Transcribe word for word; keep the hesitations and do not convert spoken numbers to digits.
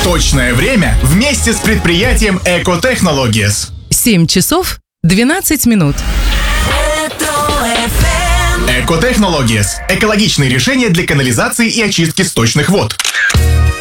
Точное время вместе с предприятием Eco Technologies. семь часов двенадцать минут. Eco Technologies – экологичные решения для канализации и очистки сточных вод.